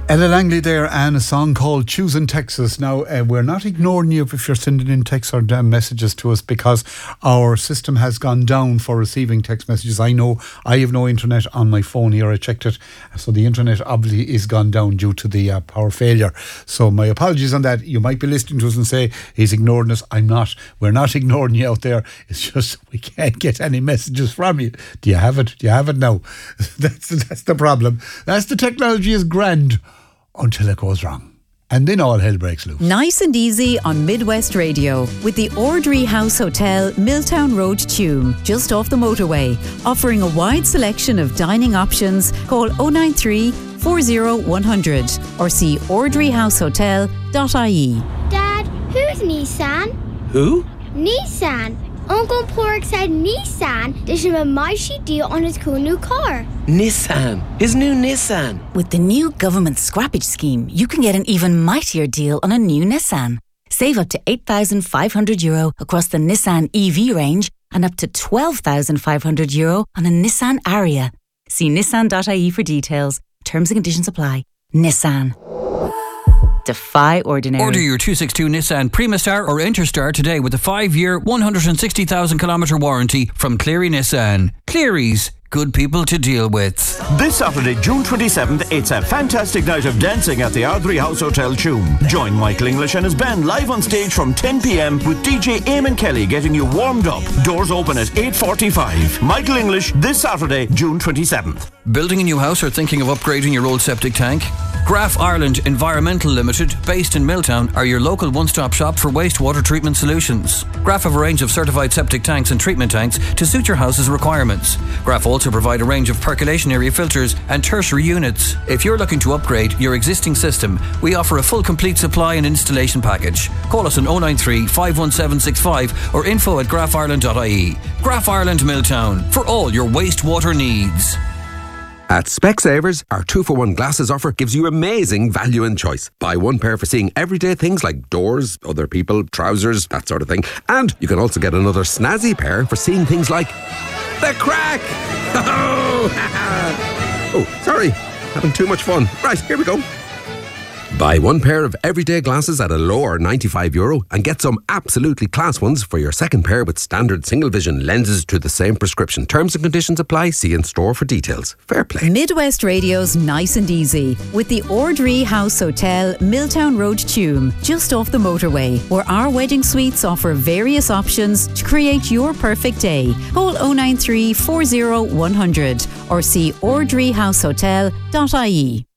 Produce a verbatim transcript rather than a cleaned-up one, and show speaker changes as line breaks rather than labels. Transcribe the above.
Ella Langley there, and a song called Choosing Texas. Now, uh, we're not ignoring you if you're sending in texts or uh, messages to us, because our system has gone down for receiving text messages. I know I have no internet on my phone here. I checked it. So the internet obviously is gone down due to the uh, power failure. So my apologies on that. You might be listening to us and say, he's ignoring us. I'm not. We're not ignoring you out there. It's just we can't get any messages from you. Do you have it? Do you have it now? that's, that's the problem. That's the technology is grand. Until it goes wrong. And then all hell breaks loose.
Nice and easy on Midwest Radio with the Ordry House Hotel, Milltown Road, Tuam, just off the motorway. Offering a wide selection of dining options. Call oh nine three, four oh one hundred or see ordry house hotel dot I E.
Dad, who's Nissan?
Who?
Nissan. Uncle Pork said Nissan did him a mighty deal on his cool new car.
Nissan. His new Nissan.
With the new government scrappage scheme, you can get an even mightier deal on a new Nissan. Save up to eight thousand five hundred euro across the Nissan E V range and up to twelve thousand five hundred euro on a Nissan Ariya. See nissan dot I E for details. Terms and conditions apply. Nissan. Defy ordinary.
Order your two sixty-two Nissan Primastar or Interstar today with a five-year, one hundred sixty thousand kilometre warranty from Cleary Nissan. Cleary's, good people to deal with.
This Saturday, June twenty-seventh, it's a fantastic night of dancing at the Ardrey House Hotel, Tuam. Join Michael English and his band live on stage from ten p.m. with D J Eamon Kelly getting you warmed up. Doors open at eight forty-five. Michael English, this Saturday, June twenty-seventh.
Building a new house or thinking of upgrading your old septic tank? Graf Ireland Environmental Limited, based in Milltown, are your local one-stop shop for wastewater treatment solutions. Graf have a range of certified septic tanks and treatment tanks to suit your house's requirements. Graf also provide a range of percolation area filters and tertiary units. If you're looking to upgrade your existing system, we offer a full complete supply and installation package. Call us on oh nine three, five one seven six five or info at graf ireland dot I E. Graf Ireland Milltown, for all your wastewater needs.
At Specsavers, our two for one glasses offer gives you amazing value and choice. Buy one pair for seeing everyday things like doors, other people, trousers, that sort of thing. And you can also get another snazzy pair for seeing things like the crack. Oh, sorry, having too much fun. Right, here we go. Buy one pair of everyday glasses at a lower ninety-five euro and get some absolutely class ones for your second pair with standard single vision lenses to the same prescription. Terms and conditions apply. See in store for details. Fair play.
Midwest Radio's Nice and Easy with the Ordry House Hotel, Milltown Road, Tuam, just off the motorway, where our wedding suites offer various options to create your perfect day. Call oh nine three, four oh one hundred or see ordry house hotel dot I E.